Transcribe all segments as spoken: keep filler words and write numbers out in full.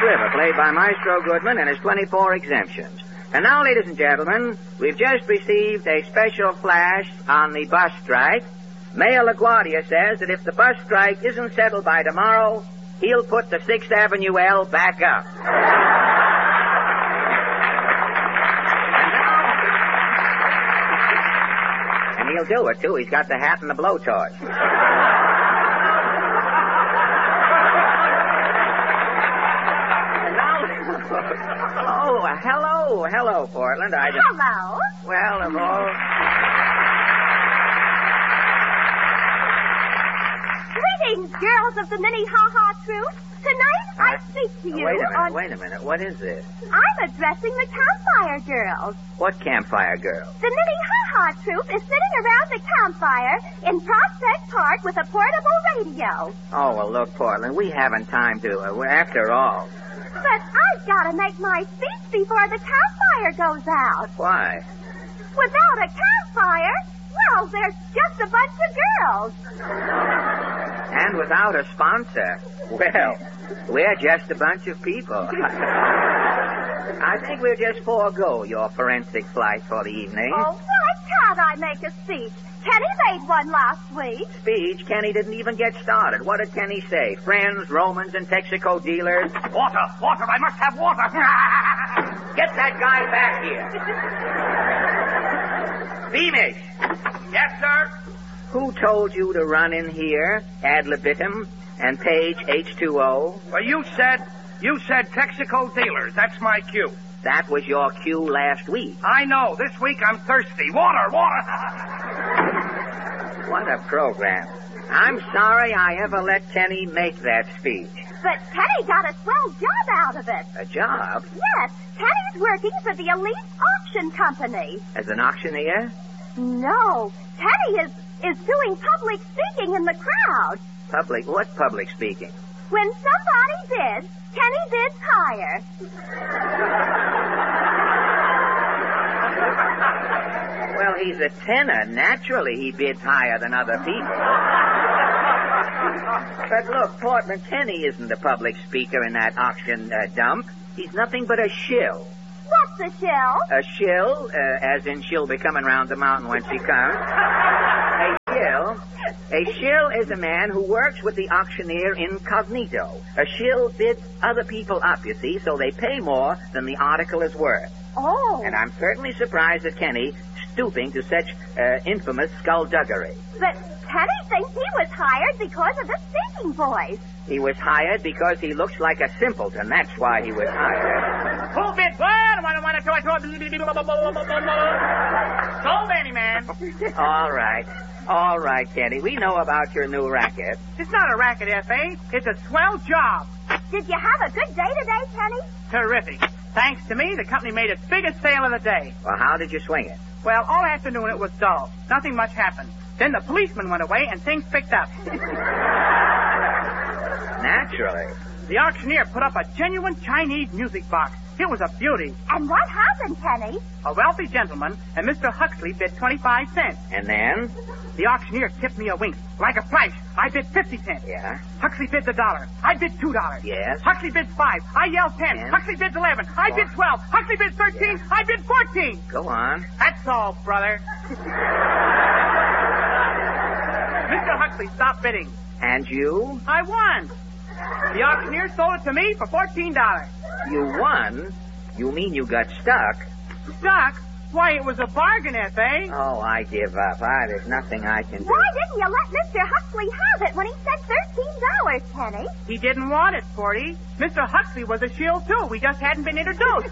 River, played by Maestro Goodman, and his twenty-four exemptions. And now, ladies and gentlemen, we've just received a special flash on the bus strike. Mayor LaGuardia says that if the bus strike isn't settled by tomorrow, he'll put the sixth Avenue L back up. And he'll do it, too. He's got the hat and the blowtorch. Oh, hello, hello, Portland. I just... Hello. Well, of all... Greetings, girls of the Mini Ha Ha Troupe. Tonight, Uh, I speak to you Wait a minute, on... wait a minute. What is this? I'm addressing the Campfire Girls. What Campfire Girl? The Mini Ha Ha Troupe is sitting around the campfire in Prospect Park with a portable radio. Oh, well, look, Portland, we haven't time to... Uh, after all. But I've got to make my speech before the campfire goes out. Why? Without a campfire, well, there's just a bunch of girls. And without a sponsor, well, we're just a bunch of people. I think we'll just forego your forensic flight for the evening. Oh, why can't I make a speech? Kenny made one last week. Speech? Kenny didn't even get started. What did Kenny say? Friends, Romans, and Texaco dealers? Water, water, I must have water. Get that guy back here. Beamish. Yes, sir? Who told you to run in here, ad libitum, and page H two O? Well, you said, you said Texaco dealers. That's my cue. That was your cue last week. I know. This week I'm thirsty. Water, water. What a program. I'm sorry I ever let Kenny make that speech. But Kenny got a swell job out of it. A job? Yes, Kenny's working for the Elite Auction Company. As an auctioneer? No, Kenny is, is doing public speaking in the crowd. Public? What public speaking? When somebody bids, Kenny bids higher. Well, he's a tenor. Naturally, he bids higher than other people. But look, Portland, Kenny isn't a public speaker in that auction uh, dump. He's nothing but a shill. What's a shill? A shill, uh, as in she'll be coming round the mountain when she comes. A shill, a shill is a man who works with the auctioneer incognito. A shill bids other people up, you see, so they pay more than the article is worth. Oh. And I'm certainly surprised at Kenny stooping to such uh, infamous skullduggery. But Kenny thinks he was hired because of the speaking voice. He was hired because he looks like a simpleton. That's why he was hired. Who bid one? One, one, two, two. Sold any man. All right. All right, Kenny. We know about your new racket. It's not a racket, F A. It's a swell job. Did you have a good day today, Kenny? Terrific. Thanks to me, the company made its biggest sale of the day. Well, how did you swing it? Well, all afternoon it was dull. Nothing much happened. Then the policeman went away and things picked up. Naturally. The auctioneer put up a genuine Chinese music box. It was a beauty. And what happened, Kenny? A wealthy gentleman and Mister Huxley bid twenty-five cents. And then? The auctioneer tipped me a wink. Like a flash, I bid fifty cents. Yeah? Huxley bids a dollar. I bid two dollars. Yes? Huxley bids five. I yell ten. Ten? Huxley bids eleven. I Four. bid twelve. Huxley bids thirteen. Yeah. I bid fourteen. Go on. That's all, brother. Mister Huxley stopped bidding. And you? I won. The auctioneer sold it to me for fourteen dollars. You won? You mean you got stuck? Stuck? Why, it was a bargain, F A. Oh, I give up. I, there's nothing I can do. Why didn't you let Mister Huxley have it when he said thirteen dollars, Kenny? He didn't want it, Forty. Mister Huxley was a shill, too. We just hadn't been introduced.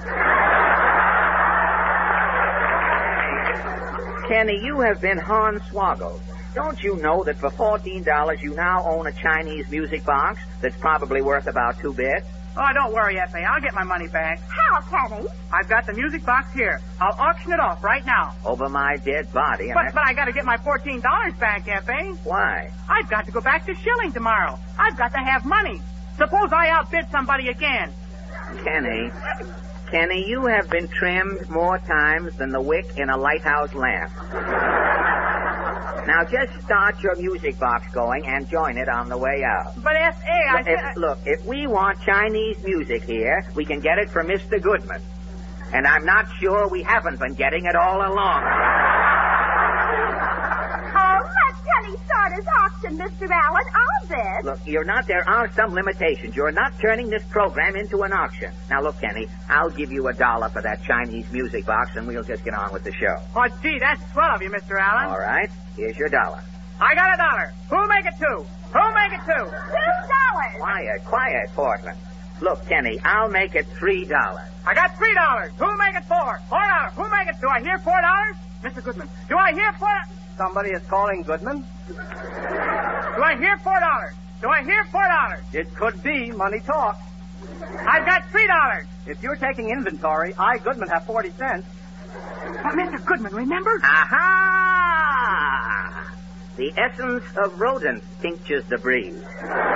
Kenny, you have been hornswoggled. Don't you know that for fourteen dollars you now own a Chinese music box that's probably worth about two bits? Oh, don't worry, F A. I'll get my money back. How, Kenny? I've got the music box here. I'll auction it off right now. Over my dead body. and But, that's- but I got to get my fourteen dollars back, F A. Why? I've got to go back to shilling tomorrow. I've got to have money. Suppose I outbid somebody again. Kenny, Kenny, you have been trimmed more times than the wick in a lighthouse lamp. Now, just start your music box going and join it on the way out. But, F A, I Look, if, look, if we want Chinese music here, we can get it from Mister Goodman. And I'm not sure we haven't been getting it all along. Oh, let Penny start his auction, Mister Allen. I'll bid. Look, you're not, there are some limitations. You're not turning this program into an auction. Now, look, Kenny, I'll give you a dollar for that Chinese music box, and we'll just get on with the show. Oh, gee, that's swell of you, Mister Allen. All right, here's your dollar. I got a dollar. Who'll make it two? Who'll make it two? Two dollars. Quiet, quiet, Portland. Look, Kenny, I'll make it three dollars. I got three dollars. Who'll make it four? Four dollars. Who'll make it? Do I hear four dollars? Mister Goodman, do I hear four? Somebody is calling Goodman. Do I hear four dollars? Do I hear four dollars? It could be money talk. I've got three dollars. If you're taking inventory, I, Goodman, have forty cents. But Mister Goodman, remember? Aha! The essence of rodent tinctures the breeze.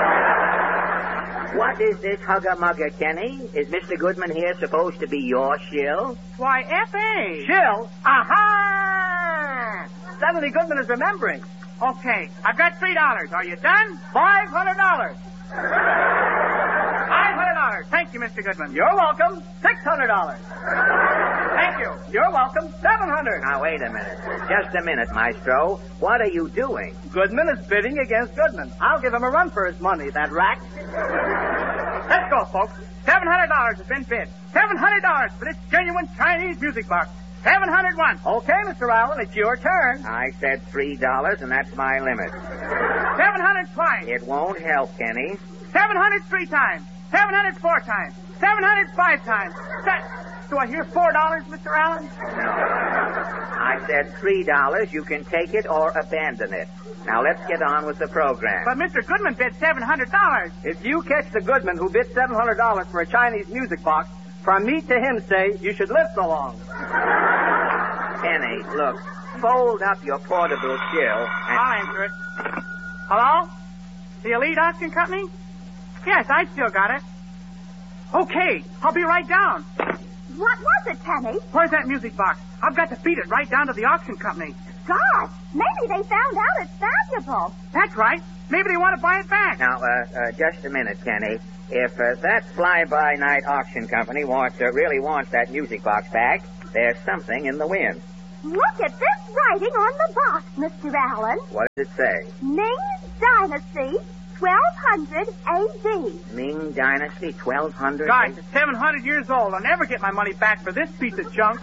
What is this hugger-mugger, Kenny? Is Mister Goodman here supposed to be your shill? Why, F A. Chill. Aha! Suddenly Goodman is remembering. Okay, I've got three dollars. Are you done? Five hundred dollars. Five hundred dollars. Thank you, Mister Goodman. You're welcome. Six hundred dollars. Thank you. You're welcome. Seven hundred. Now, wait a minute. Just a minute, Maestro. What are you doing? Goodman is bidding against Goodman. I'll give him a run for his money, that rat. Let's go, folks. Seven hundred dollars has been bid. Seven hundred dollars for this genuine Chinese music box. Seven hundred one. Okay, Mister Allen, it's your turn. I said three dollars, and that's my limit. Seven hundred twice. It won't help, Kenny. Seven hundred three times. Seven hundred four times. Seven hundred five times. Se- Do I hear four dollars, Mister Allen? No. I said three dollars. You can take it or abandon it. Now, let's get on with the program. But Mister Goodman bid seven hundred dollars. If you catch the Goodman who bid seven hundred dollars for a Chinese music box, from me to him say, you should live so long. Kenny, look, fold up your portable shill and... I'll answer it. Hello? The Elite Auction Company? Yes, I still got it. Okay, I'll be right down. What was it, Penny? Where's that music box? I've got to feed it right down to the auction company. Gosh, maybe they found out it's valuable. That's right. Maybe they want to buy it back. Now, uh, uh, just a minute, Kenny. If uh, that fly-by-night auction company wants, uh, really wants that music box back, there's something in the wind. Look at this writing on the box, Mister Allen. What does it say? Ming Dynasty, twelve hundred A D. Ming Dynasty, twelve hundred... Guys, it's seven hundred years old. I'll never get my money back for this piece of junk.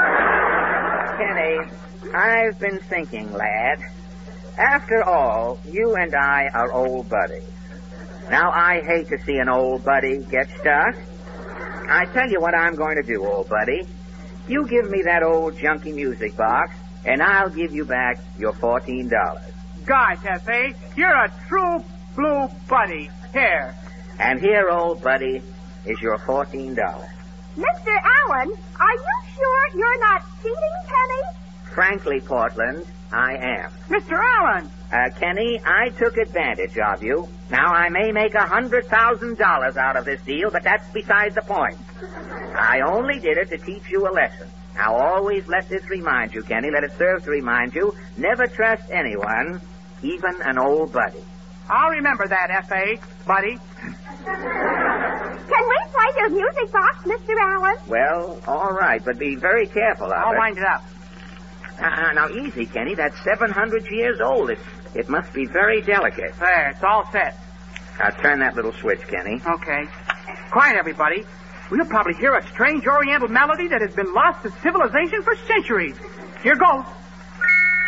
Kenny, I've been thinking, lad. After all, you and I are old buddies. Now, I hate to see an old buddy get stuck. I tell you what I'm going to do, old buddy. You give me that old junky music box, and I'll give you back your fourteen dollars. Gosh, F A, you're a true blue buddy. Here. And here, old buddy, is your fourteen dollars. Mister Allen, are you sure you're not cheating, Penny? Frankly, Portland, I am. Mister Allen! Uh, Kenny, I took advantage of you. Now, I may make a hundred thousand dollars out of this deal, but that's beside the point. I only did it to teach you a lesson. Now, always let this remind you, Kenny, let it serve to remind you, never trust anyone, even an old buddy. I'll remember that, F A, buddy. Can we play your music box, Mister Allen? Well, all right, but be very careful of I'll it. wind it up. Uh, now, easy, Kenny. That's seven hundred years old. It, it must be very delicate. There, it's all set. Now, turn that little switch, Kenny. Okay. Quiet, everybody. We'll probably hear a strange oriental melody that has been lost to civilization for centuries. Here goes.